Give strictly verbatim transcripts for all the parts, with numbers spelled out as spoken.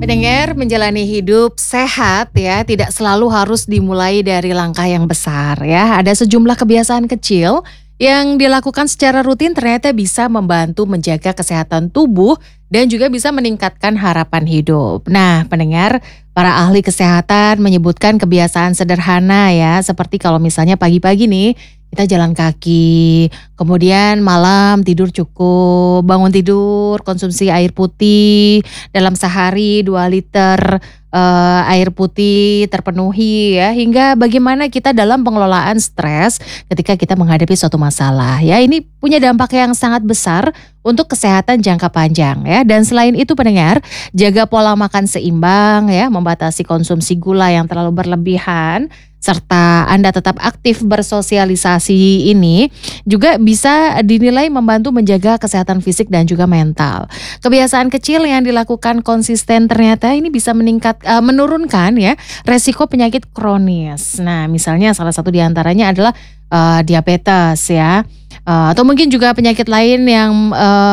Pendengar, menjalani hidup sehat ya, tidak selalu harus dimulai dari langkah yang besar ya. Ada sejumlah kebiasaan kecil yang dilakukan secara rutin ternyata bisa membantu menjaga kesehatan tubuh dan juga bisa meningkatkan harapan hidup. Nah, pendengar, para ahli kesehatan menyebutkan kebiasaan sederhana ya, seperti kalau misalnya pagi-pagi nih kita jalan kaki, kemudian malam tidur cukup, bangun tidur, konsumsi air putih dalam sehari dua liter eee, air putih terpenuhi ya, hingga bagaimana kita dalam pengelolaan stres ketika kita menghadapi suatu masalah ya. Ini punya dampak yang sangat besar untuk kesehatan jangka panjang ya. Dan selain itu pendengar, jaga pola makan seimbang ya, membatasi konsumsi gula yang terlalu berlebihan, serta Anda tetap aktif bersosialisasi ini juga bisa dinilai membantu menjaga kesehatan fisik dan juga mental. Kebiasaan kecil yang dilakukan konsisten ternyata ini bisa meningkat eee, menurunkan ya resiko penyakit kronis. Nah, misalnya salah satu di antaranya adalah, eee, diabetes ya, eee, atau mungkin juga penyakit lain yang,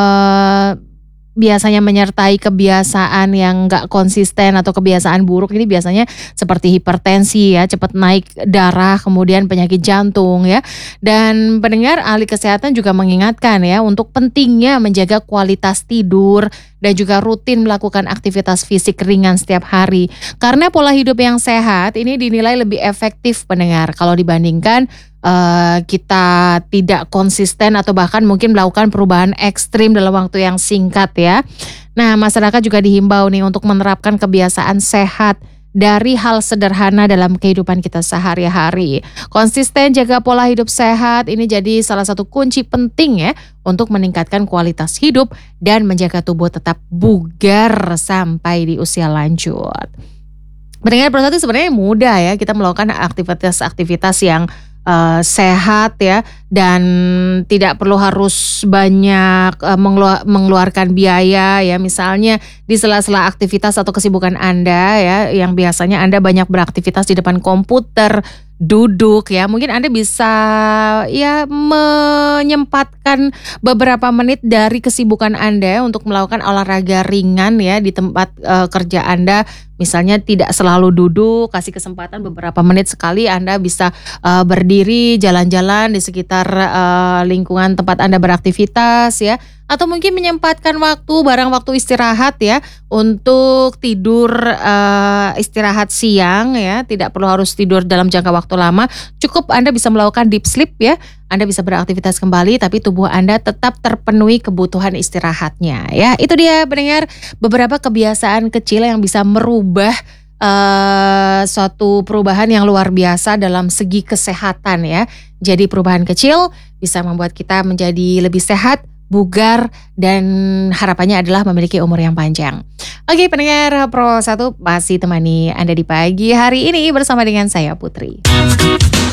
eee, biasanya menyertai kebiasaan yang nggak konsisten atau kebiasaan buruk ini biasanya seperti hipertensi ya, cepat naik darah, kemudian penyakit jantung ya. Dan pendengar, ahli kesehatan juga mengingatkan ya untuk pentingnya menjaga kualitas tidur dan juga rutin melakukan aktivitas fisik ringan setiap hari. Karena pola hidup yang sehat ini dinilai lebih efektif pendengar kalau dibandingkan eee, kita tidak konsisten atau bahkan mungkin melakukan perubahan ekstrim dalam waktu yang singkat ya. Nah, masyarakat juga dihimbau nih untuk menerapkan kebiasaan sehat dari hal sederhana dalam kehidupan kita sehari-hari. Konsisten jaga pola hidup sehat ini jadi salah satu kunci penting ya untuk meningkatkan kualitas hidup dan menjaga tubuh tetap bugar sampai di usia lanjut. Mendengar persatu sebenarnya mudah ya kita melakukan aktivitas-aktivitas yang eee, sehat ya dan tidak perlu harus banyak eee, mengelua mengeluarkan biaya ya. Misalnya di sela-sela aktivitas atau kesibukan Anda ya, yang biasanya Anda banyak beraktivitas di depan komputer, duduk ya, mungkin Anda bisa ya menyempatkan beberapa menit dari kesibukan Anda untuk melakukan olahraga ringan ya di tempat, eee, kerja Anda. Misalnya tidak selalu duduk, kasih kesempatan beberapa menit sekali Anda bisa, eee, berdiri, jalan-jalan di sekitar, eee, lingkungan tempat Anda beraktivitas ya, atau mungkin menyempatkan waktu barang waktu istirahat ya, untuk tidur, eee, istirahat siang ya, tidak perlu harus tidur dalam jangka waktu lama, cukup Anda bisa melakukan deep sleep ya, Anda bisa beraktivitas kembali tapi tubuh Anda tetap terpenuhi kebutuhan istirahatnya ya. Itu dia pendengar, beberapa kebiasaan kecil yang bisa merubah eee, suatu perubahan yang luar biasa dalam segi kesehatan ya. Jadi perubahan kecil bisa membuat kita menjadi lebih sehat, bugar, dan harapannya adalah memiliki umur yang panjang. Oke pendengar, Pro satu masih temani Anda di pagi hari ini bersama dengan saya Putri.